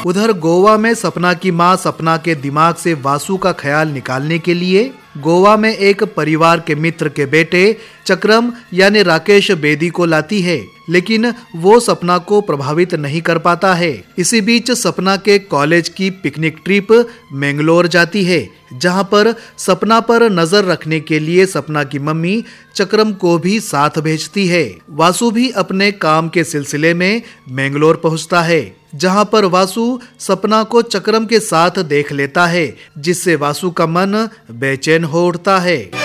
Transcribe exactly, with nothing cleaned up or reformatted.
उधर गोवा में सपना की मां सपना के दिमाग से वासु का ख्याल निकालने के लिए गोवा में एक परिवार के मित्र के बेटे चक्रम यानी राकेश बेदी को लाती है, लेकिन वो सपना को प्रभावित नहीं कर पाता है। इसी बीच सपना के कॉलेज की पिकनिक ट्रिप मैंगलोर जाती है, जहां पर सपना पर नजर रखने के लिए सपना की मम्मी चक्रम को भी साथ भेजती है। वासु भी अपने काम के सिलसिले में मैंगलोर पहुंचता है, जहां पर वासु सपना को चक्रम के साथ देख लेता है, जिससे वासु का मन बेचैन हो उठता है।